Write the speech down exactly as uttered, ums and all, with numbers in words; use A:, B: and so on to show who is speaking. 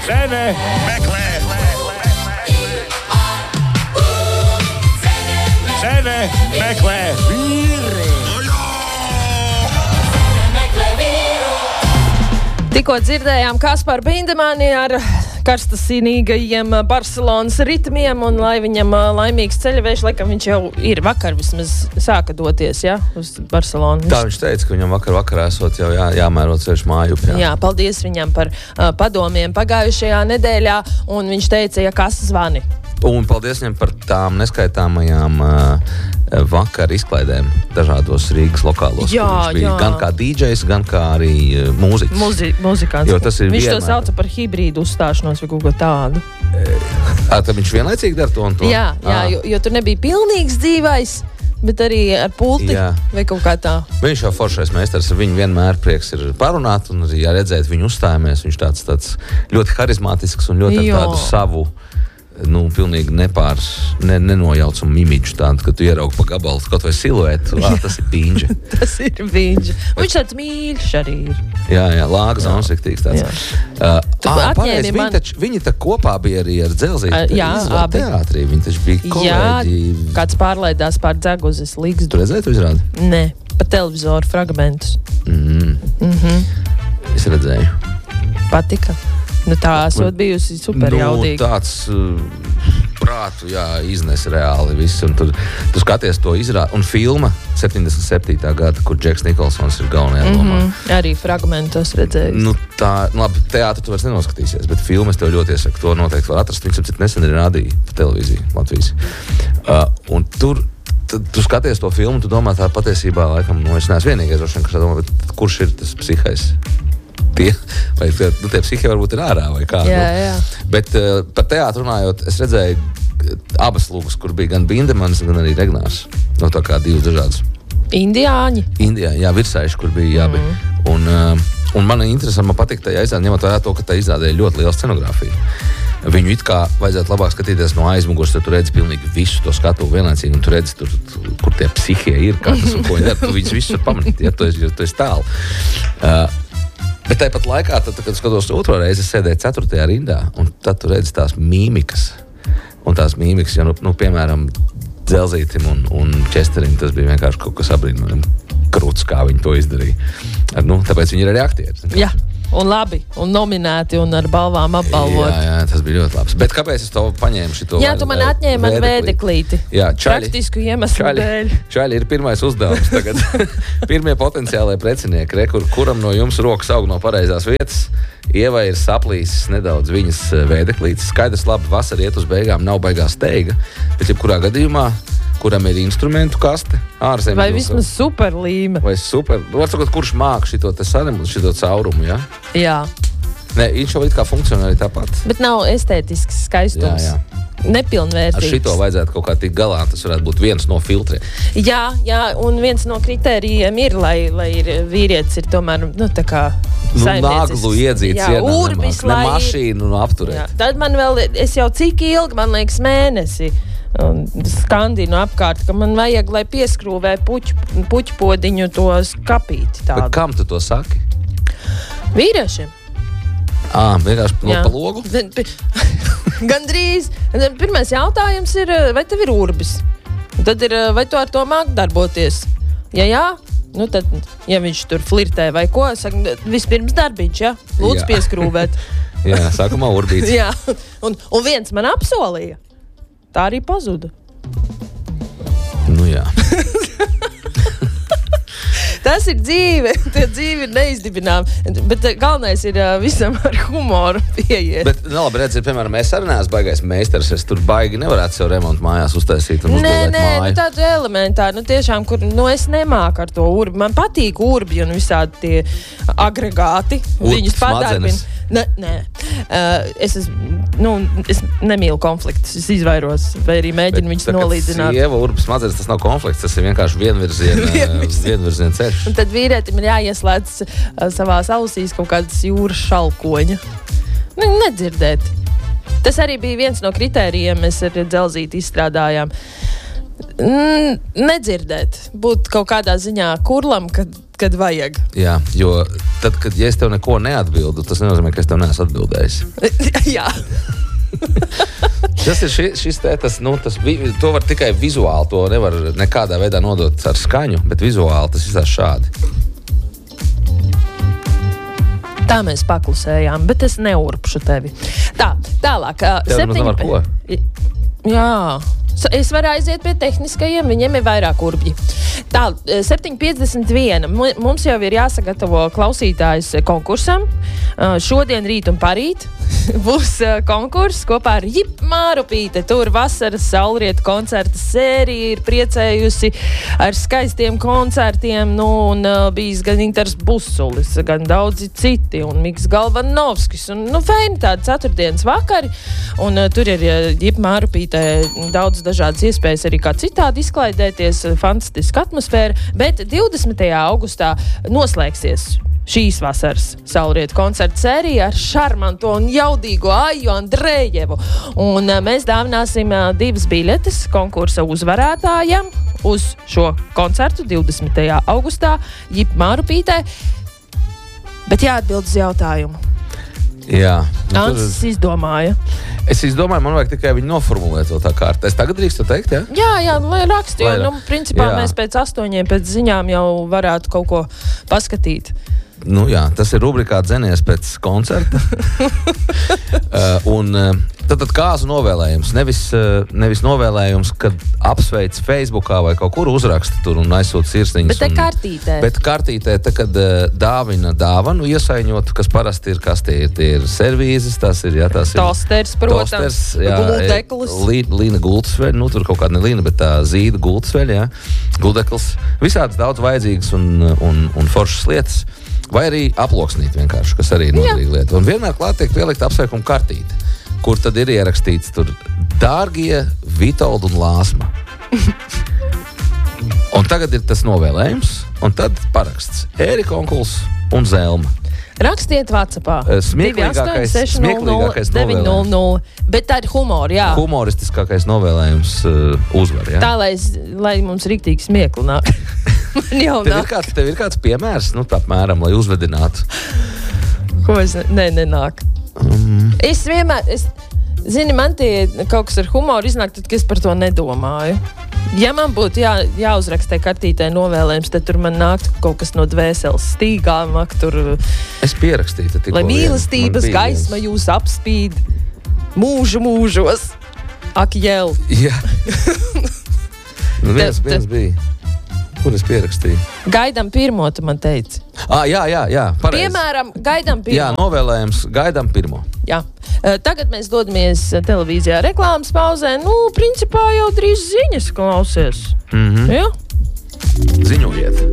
A: Zene meklē. Zene meklē vīru.
B: Tikko dzirdējām Kasparu Bindemani ar karstasinīgajiem Barcelonas ritmiem, un lai viņam laimīgs ceļavējš, laikam viņš jau ir vakar vismaz sāka doties, ja, uz Barcelonu.
C: Tā viņš teica, ka viņam vakar vakarā esot jau jā, jāmēro ceļš māju. Jā.
B: jā, paldies viņam par uh, padomiem pagājušajā nedēļā, un viņš teica, ja kas zvani.
C: Un paldies viņam par tām neskaitāmajām uh, vakar izklaidēm dažādos Rīgas lokālos.
B: Jā,
C: bija
B: jā.
C: Gan kā dīdžejs, gan kā arī uh, mūziķis.
B: Muzi, muzikants.
C: Jo tas ir
B: viņš
C: vienmēr.
B: to sauca par hibrīdu uzstāšanos vai kaut ko tādu.
C: Ā, tad viņš vienlaicīgi dar to un to?
B: Jā, jā jo, jo tur nebija pilnīgs dzīvais, bet arī ar pulti
C: jā.
B: vai kaut kā tā.
C: Viņš jau foršais meistars, ar viņu vienmēr prieks ir parunāt un arī redzēt viņu uzstājamies. Viņš tāds, tāds ļoti harizmātisks un ļoti ar tādu savu nu, pilnīgi nepārs, ne, nenojaucumu imidžu tādu, ka tu ieraugi pa gabalu kaut vai siluetu, ā, tas ir Bīņģa.
B: tas ir Bīņģa. Viņš tāds mīļš arī ir.
C: Jā, jā, Lāga Zaunsiktīgs tāds. Uh, ā, pareiz, viņi,
B: man...
C: taču, viņi tā kopā bija arī ar Dzelzīti.
B: Uh, jā, abi.
C: Teātrī, viņi taču bija kolēģi.
B: Jā, kāds pārlaidās pār Dzeguzes Ligzdu.
C: Tu redzēji, tu izrādi?
B: Nē, pa televizoru fragmentus.
C: Mm.
B: Mm-hmm.
C: Es redzēju.
B: Patika. Nu, tā esot bijusi super jaudīga.
C: Nu, tāds uh, prātu, jā, iznes reāli viss. Un tur, tu skaties to izrādi. Un filma septiņdesmit septītā gada, kur Džeks Nikolsons ir galvenajā lomā.
B: Mm-hmm. Arī fragmentus redzēju.
C: Nu, tā, nu, labi, teātru tu vairs nenoskatīsies, bet filmu es tev ļoti iesaku. To noteikti var atrast. Viņas apcīt nesen ir rādīja pa televīziju Latvijas. Uh, un tur tu, tu skaties to filmu, tu domā tā patiesībā, laikam, nu, es neesmu vienīgais, kas tā domā, bet kurš ir tas psihais? Tie, vai tie, nu, tie psihi varbūt ir ārā vai kā.
B: Jā,
C: nu.
B: jā.
C: Bet uh, par teātru runājot, es redzēju abas lūgas, kur bija gan Bindemans, gan arī Regnārs. No tā kā divas dažādas.
B: Indiāņi?
C: Indijā, jā, virsaiši, kur bija jābi. Mm. Un, uh, un man interesanti, man patīk tajā izrādē, ņemot vērā to, ka tā izrādē ir ļoti liela scenogrāfija. Viņu it kā vajadzētu labāk skatīties no aizmugures, tad tu redzi pilnīgi visu to skatu vienlaicīgi, un tu redzi, tur, kur tie psihie ir, kā tas un ko viņi dara. Tu viņus visus var pamanīt, ja tu esi, tu esi tālu. Uh, Bet tāpat laikā, tad, kad skatos otro reizi, es sēdēju ceturtajā rindā, un tad tu redzi tās mīmikas. Un tās mīmikas, ja, nu, nu piemēram, Dzelzītim un, un Česterim, tas bija vienkārši kaut kas abrīnojami krūts, kā viņi to izdarīja. Ar, nu, tāpēc viņi ir arī aktieri.
B: Jā, un labi, un nominēti, un ar balvām apbalvot.
C: Jā, jā, tas bija ļoti labs. Bet kāpēc es to paņēmu šito?
B: Jā, tu man atņēmi man vēdeklīti.
C: Jā, čaļi.
B: Praktisku iemeslu
C: čaļi,
B: dēļ.
C: Čaļi ir pirmais uzdevums tagad. Pirmie potenciālai precinieki, re, kur, kuram no jums rokas aug no pareizās vietas. Ievai ir saplīsis nedaudz viņas vēdeklītes. Skaidrs, labi, vasara iet uz beigām, nav baigā steiga. Bet jebkurā gadījumā, kuram ir instrumentu kaste, ārzemē.
B: Vai vismaz superlīme.
C: Vai super. Var sakot, kurš māk šito te saremu, šito caurumu, jā?
B: Jā.
C: Nē, viņš jau it kā funkcionē arī tāpat.
B: Bet nav estētisks skaistums.
C: Jā, jā.
B: Nepilnvērtīgs.
C: Ar šito vajadzētu kaut kā tikt galā, tas varētu būt viens no filtriem.
B: Jā, jā, un viens no kritērijiem ir, lai, lai ir vīrietis ir tomēr, nu, tā kā
C: nu, naglu iedzīts,
B: jā, urbis,
C: ne mašīnu nu, apturēt.
B: Jā, tad man vēl, es jau cik ilgi, man liekas, mēnesi skandinu apkārt, ka man vajag, lai pieskrūvē puķu, puķpodiņu to skapīti tādu.
C: Bet kam tu to saki?
B: Vīriešiem.
C: Ā, vienkārši no pa logu?
B: Gandrīz. Pirmais jautājums ir, vai tev ir urbis? Tad ir, vai tu ar to māk darboties? Ja jā, nu tad, ja viņš tur flirtē vai ko, saka, vispirms darbiņš, ja? Lūdzu jā. Pieskrūvēt.
C: Jā, sākumā urbīts.
B: Jā, un, un viens man apsolīja. Tā arī pazuda.
C: Nu jā.
B: Tas ir dzīve, tie dzīve ir neizdibināma, bet galvenais ir uh, visam ar humoru pieiet.
C: Bet, nu labi, redz, ir, piemēram, es arī neesmu baigais meistars, es tur baigi nevarētu sev remontu mājās uztaisīt un uzbūvēt
B: nē,
C: māju.
B: Nē, nu tādu elementāru, nu tiešām, kur, nu es nemāku ar to urbi, man patīk urbi un visādi tie agregāti,
C: Urbi
B: viņus padarbina.
C: smadzenes.
B: Nē, nē. Uh, es, es, nu, es nemīlu konfliktus, es izvairos, vai arī mēģinu viņus nolīdzināt.
C: Sieva, urbis, smadzenes, tas nav konflikts, tas ir vienkārši vienvirziena, vienvirziena ceļš.
B: Un tad vīrietim ir jāieslēdz uh, savās ausīs kaut kādas jūras šalkoņa. Nu, nedzirdēt. Tas arī bija viens no kritērijiem, mēs ar Dzelzīti izstrādājām. Mm, nedzirdēt. Būt kaut kādā ziņā kurlam, kad kad vajag.
C: Jā, jo tad, kad ja es tev neko neatbildu, tas nenozīmē, ka es tev neesmu atbildējis.
B: Jā.
C: Tas ir šis, šis te, tas, nu, tas, to var tikai vizuāli, to nevar nekādā veidā nodot ar skaņu, bet vizuāli tas izsās šādi.
B: Tā mēs paklusējām, bet es neurpšu tevi. Tā, tālāk.
C: Tev septiņi... nemaz nav ar ko?
B: Jā. Es varu aiziet pie tehniskajiem, viņiem ir vairāk urbļi. Tā, septiņi piecdesmit viena. Mums jau ir jāsagatavo klausītājs konkursam. Šodien, rīt un parīt būs konkurss kopā ar Jip Mārupīte. Tur vasaras saulrietu koncerta sērija ir priecējusi ar skaistiem koncertiem. Nu, un bijis gan Inters Busulis, gan daudzi citi, un Miks Galvanovskis. Un, nu, feini tādi ceturtdienas vakari. Un tur ir Jip Mārupīte daudz dažādas iespējas arī kā citādi izklaidēties, fantastiska atmosfēra, bet divdesmitajā augustā noslēgsies šīs vasaras saulrietu koncerta sērija ar šarmanto un jaudīgo Aiju Andrejevu. Un mēs dāvināsim divas biļetes konkursa uzvarētājam uz šo koncertu divdesmitajā augustā Jip Mārupītē. Bet jāatbild uz jautājumu.
C: Jā.
B: Ansis tur... izdomāja.
C: Es izdomāju, man vajag tikai viņu noformulēt vēl tā kārta. Es tagad drīkstu teikt, jā?
B: Jā, jā, lai raksti, jo, nu, principā
C: jā.
B: Mēs pēc astoņiem pēc ziņām jau varētu kaut ko paskatīt.
C: Nu jā, tas ir rubrikā Dzenies pēc koncerta. uh, un uh, tad, tad kāzu novēlējums. Nevis, uh, nevis novēlējums, kad apsveic Facebookā vai kaut kur uzraksta tur un aizsūt sirsniņas.
B: Bet te
C: un,
B: kartītē.
C: Bet kartītē, te, kad uh, dāvina dāvanu iesaiņot, kas parasti ir, kas tie ir, tie ir servīzes, tas ir, jā, tas ir.
B: Tosters, protams, gulteklis.
C: Lī, līna gultsveļa, nu tur kaut kāda ne līna, bet tā zīda gultsveļa, jā. Guldeklis. Visādas daudz vajadzīgas un, un, un foršas lietas. Vai arī aploksnīt vienkārši, kas arī ir noderīga lieta. Un vienmēr klāt tiek pielikt apsveikuma kartīte, kur tad ir ierakstīts tur dārgie Vitolda un Lāsma. Un tagad ir tas novēlējums, un tad paraksts Ērika onkuls un Zelma.
B: Rakstiet WhatsAppā.
C: Smieklīgākais, smieklīgākais
B: novēlējums. Bet tā ir humora, jā.
C: Humoristiskākais novēlējums uh, uzvar, jā.
B: Tā, lai, lai mums riktīgi smiekli nāk. Man jau
C: tev
B: nāk.
C: Ir kāds, tev ir kāds piemērs, nu tā apmēram, lai uzvedinātu?
B: Ko es, ne, nenāk. Um. Es vienmēr, es, zini, man tie kaut kas ar humoru iznāk, tad, kad es par to nedomāju. Ja man būtu jā, jāuzrakstē kartītē novēlējums, tad tur man nāktu kaut kas no dvēseles stīgām, ak, tur...
C: Es pierakstītu.
B: Lai mīlestības gaisma jūs apspīd mūžu mūžos. Ak, jēl.
C: Jā. Nu, viens, viens bija. Kur es pierakstīju?
B: Gaidām pirmo, tu man teici.
C: Ah, jā, jā, jā, pareizi.
B: Piemēram, gaidām pirmo.
C: Jā, novēlējums, gaidām pirmo.
B: Jā. Tagad mēs dodamies televīzijā reklāmas pauzē. Nu, principā jau drīz ziņas klausies.
C: Mm-hmm.
B: Jā?
C: Ziņojiet.